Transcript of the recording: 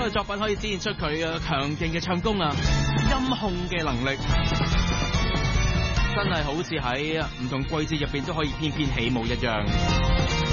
嘅作品可以展現出佢嘅強勁嘅唱功啊，音控嘅能力，真係好似喺唔同季節入邊都可以翩翩起舞一樣。